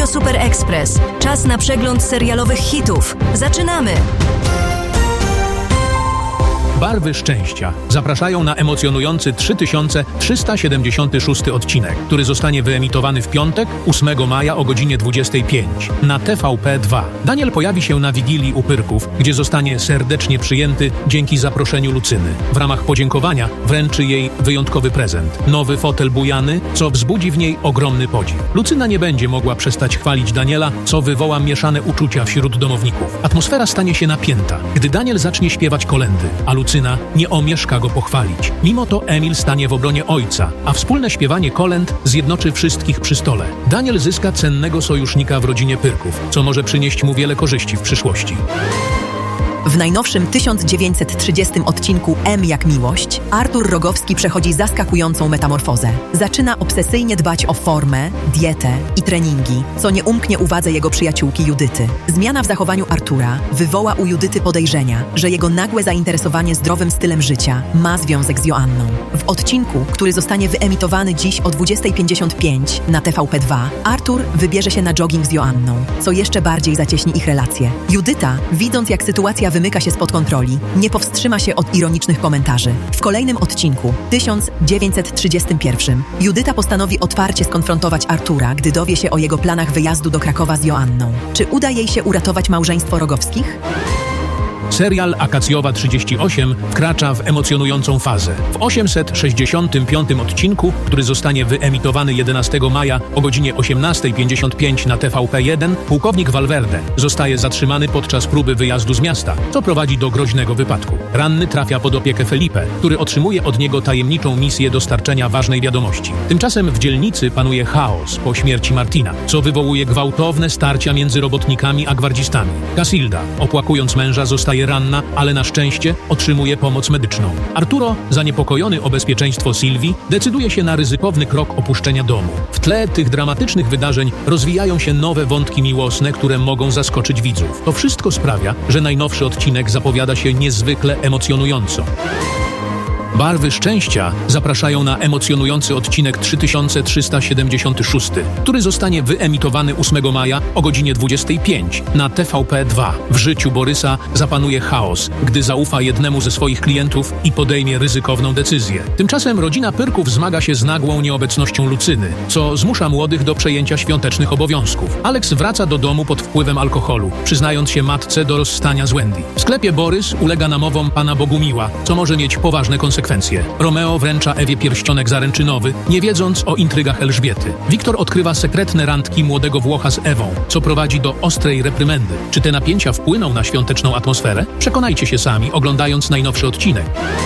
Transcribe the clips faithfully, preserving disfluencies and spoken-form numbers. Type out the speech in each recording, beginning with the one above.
Radio Super Express. Czas na przegląd serialowych hitów. Zaczynamy! Barwy szczęścia zapraszają na emocjonujący trzy tysiące trzysta siedemdziesiąty szósty odcinek, który zostanie wyemitowany w piątek, ósmego maja o godzinie dwudziestej piątej na T V P dwa. Daniel pojawi się na Wigilii u Pyrków, gdzie zostanie serdecznie przyjęty dzięki zaproszeniu Lucyny. W ramach podziękowania wręczy jej wyjątkowy prezent. Nowy fotel bujany, co wzbudzi w niej ogromny podziw. Lucyna nie będzie mogła przestać chwalić Daniela, co wywoła mieszane uczucia wśród domowników. Atmosfera stanie się napięta, gdy Daniel zacznie śpiewać kolędy, a Lucyna nie omieszka go pochwalić. Mimo to Emil stanie w obronie ojca, a wspólne śpiewanie kolęd zjednoczy wszystkich przy stole. Daniel zyska cennego sojusznika w rodzinie Pyrków, co może przynieść mu wiele korzyści w przyszłości. W najnowszym tysiąc dziewięćset trzydziestym odcinku M jak miłość, Artur Rogowski przechodzi zaskakującą metamorfozę. Zaczyna obsesyjnie dbać o formę, dietę i treningi, co nie umknie uwadze jego przyjaciółki Judyty. Zmiana w zachowaniu Artura wywoła u Judyty podejrzenia, że jego nagłe zainteresowanie zdrowym stylem życia ma związek z Joanną. W odcinku, który zostanie wyemitowany dziś o dwudziestej pięćdziesiąt pięć na T V P dwa, Artur wybierze się na jogging z Joanną, co jeszcze bardziej zacieśni ich relacje. Judyta, widząc jak sytuacja wymyka się spod kontroli, nie powstrzyma się od ironicznych komentarzy. W kolejnym odcinku, tysiąc dziewięćset trzydziestym pierwszym, Judyta postanowi otwarcie skonfrontować Artura, gdy dowie się o jego planach wyjazdu do Krakowa z Joanną. Czy uda jej się uratować małżeństwo Rogowskich? Serial Akacjowa trzydzieści osiem wkracza w emocjonującą fazę. W osiemset sześćdziesiątym piątym odcinku, który zostanie wyemitowany jedenastego maja o godzinie osiemnastej pięćdziesiąt pięć na T V P jeden, pułkownik Valverde zostaje zatrzymany podczas próby wyjazdu z miasta, co prowadzi do groźnego wypadku. Ranny trafia pod opiekę Felipe, który otrzymuje od niego tajemniczą misję dostarczenia ważnej wiadomości. Tymczasem w dzielnicy panuje chaos po śmierci Martina, co wywołuje gwałtowne starcia między robotnikami a gwardzistami. Casilda, opłakując męża, zostaje ranna, ale na szczęście otrzymuje pomoc medyczną. Arturo, zaniepokojony o bezpieczeństwo Sylwii, decyduje się na ryzykowny krok opuszczenia domu. W tle tych dramatycznych wydarzeń rozwijają się nowe wątki miłosne, które mogą zaskoczyć widzów. To wszystko sprawia, że najnowszy odcinek zapowiada się niezwykle emocjonująco. Barwy szczęścia zapraszają na emocjonujący odcinek trzy tysiące trzysta siedemdziesiąty szósty, który zostanie wyemitowany ósmego maja o godzinie dwudziestej piątej na T V P dwa. W życiu Borysa zapanuje chaos, gdy zaufa jednemu ze swoich klientów i podejmie ryzykowną decyzję. Tymczasem rodzina Pyrków zmaga się z nagłą nieobecnością Lucyny, co zmusza młodych do przejęcia świątecznych obowiązków. Alex wraca do domu pod wpływem alkoholu, przyznając się matce do rozstania z Wendy. W sklepie Borys ulega namowom pana Bogumiła, co może mieć poważne konsekwencje. Romeo wręcza Ewie pierścionek zaręczynowy, nie wiedząc o intrygach Elżbiety. Wiktor odkrywa sekretne randki młodego Włocha z Ewą, co prowadzi do ostrej reprymendy. Czy te napięcia wpłyną na świąteczną atmosferę? Przekonajcie się sami, oglądając najnowszy odcinek.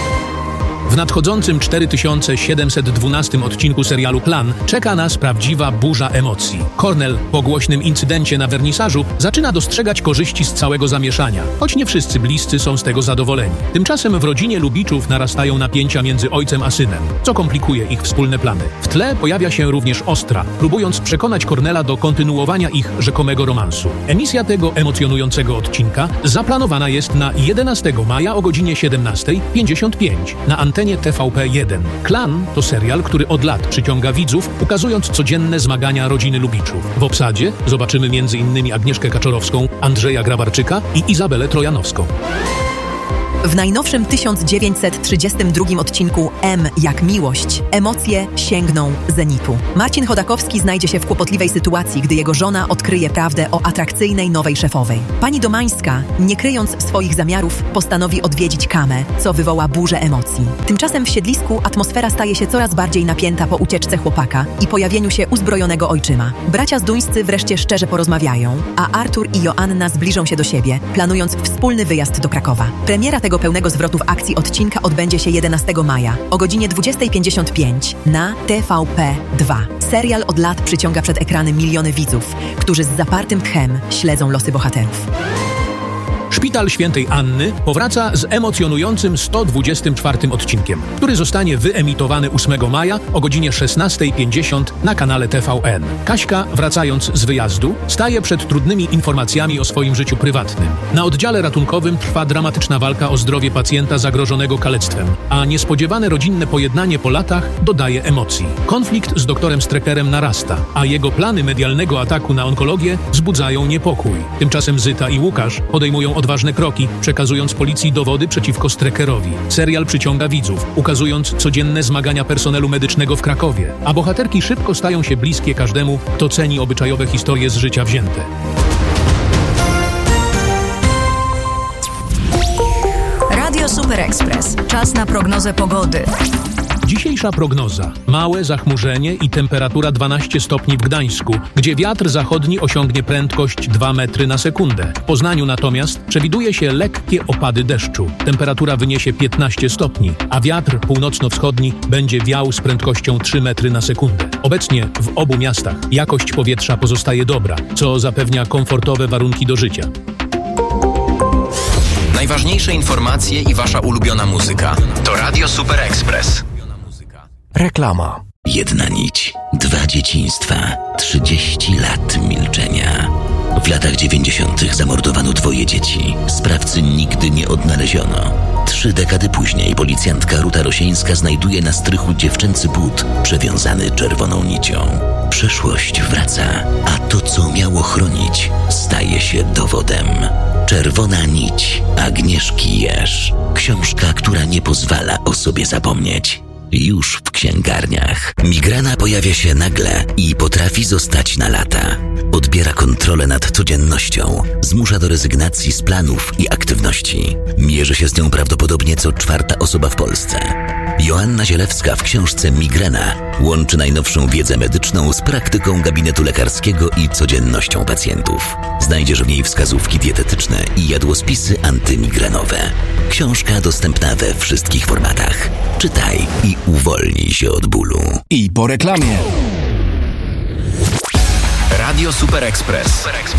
W nadchodzącym cztery tysiące siedemset dwunastym odcinku serialu Klan czeka nas prawdziwa burza emocji. Cornel po głośnym incydencie na wernisażu zaczyna dostrzegać korzyści z całego zamieszania, choć nie wszyscy bliscy są z tego zadowoleni. Tymczasem w rodzinie Lubiczów narastają napięcia między ojcem a synem, co komplikuje ich wspólne plany. W tle pojawia się również Ostra, próbując przekonać Cornela do kontynuowania ich rzekomego romansu. Emisja tego emocjonującego odcinka zaplanowana jest na jedenastego maja o godzinie siedemnastej pięćdziesiąt pięć na antenie T V P jeden. Klan to serial, który od lat przyciąga widzów, ukazując codzienne zmagania rodziny Lubiczów. W obsadzie zobaczymy między innymi Agnieszkę Kaczorowską, Andrzeja Grabarczyka i Izabelę Trojanowską. W najnowszym tysiąc dziewięćset trzydziestym drugim odcinku M jak miłość emocje sięgną zenitu. Marcin Chodakowski znajdzie się w kłopotliwej sytuacji, gdy jego żona odkryje prawdę o atrakcyjnej nowej szefowej. Pani Domańska, nie kryjąc swoich zamiarów, postanowi odwiedzić Kamę, co wywoła burzę emocji. Tymczasem w siedlisku atmosfera staje się coraz bardziej napięta po ucieczce chłopaka i pojawieniu się uzbrojonego ojczyma. Bracia Zduńscy wreszcie szczerze porozmawiają, a Artur i Joanna zbliżą się do siebie, planując wspólny wyjazd do Krakowa. Premiera tego pełnego zwrotów akcji odcinka odbędzie się jedenastego maja o godzinie dwudziestej pięćdziesiąt pięć na T V P dwa. Serial od lat przyciąga przed ekrany miliony widzów, którzy z zapartym tchem śledzą losy bohaterów. Szpital Świętej Anny powraca z emocjonującym sto dwudziestym czwartym odcinkiem, który zostanie wyemitowany ósmego maja o godzinie szesnasta pięćdziesiąt na kanale T V N. Kaśka, wracając z wyjazdu, staje przed trudnymi informacjami o swoim życiu prywatnym. Na oddziale ratunkowym trwa dramatyczna walka o zdrowie pacjenta zagrożonego kalectwem, a niespodziewane rodzinne pojednanie po latach dodaje emocji. Konflikt z doktorem Streckerem narasta, a jego plany medialnego ataku na onkologię wzbudzają niepokój. Tymczasem Zyta i Łukasz podejmują odważne kroki, przekazując policji dowody przeciwko Streckerowi. Serial przyciąga widzów, ukazując codzienne zmagania personelu medycznego w Krakowie, a bohaterki szybko stają się bliskie każdemu, kto ceni obyczajowe historie z życia wzięte. Radio Super Express. Czas na prognozę pogody. Dzisiejsza prognoza. Małe zachmurzenie i temperatura dwanaście stopni w Gdańsku, gdzie wiatr zachodni osiągnie prędkość dwa metry na sekundę. W Poznaniu natomiast przewiduje się lekkie opady deszczu. Temperatura wyniesie piętnaście stopni, a wiatr północno-wschodni będzie wiał z prędkością trzy metry na sekundę. Obecnie w obu miastach jakość powietrza pozostaje dobra, co zapewnia komfortowe warunki do życia. Najważniejsze informacje i wasza ulubiona muzyka to Radio Super Express. Reklama. Jedna nić, dwa dzieciństwa, trzydzieści lat milczenia. W latach dziewięćdziesiątych zamordowano dwoje dzieci. Sprawcy nigdy nie odnaleziono. Trzy dekady później policjantka Ruta Rosieńska znajduje na strychu dziewczęcy but przewiązany czerwoną nicią. Przeszłość wraca, a to, co miało chronić, staje się dowodem. Czerwona nić Agnieszki Jerz. Książka, która nie pozwala o sobie zapomnieć. Już w księgarniach. Migrena pojawia się nagle i potrafi zostać na lata. Odbiera kontrolę nad codziennością, zmusza do rezygnacji z planów i aktywności. Mierzy się z nią prawdopodobnie co czwarta osoba w Polsce. Joanna Zielewska w książce Migrena łączy najnowszą wiedzę medyczną z praktyką gabinetu lekarskiego i codziennością pacjentów. Znajdziesz w niej wskazówki dietetyczne i jadłospisy antymigrenowe. Książka dostępna we wszystkich formatach. Czytaj i uwolnij się od bólu. I po reklamie. Radio Super Express.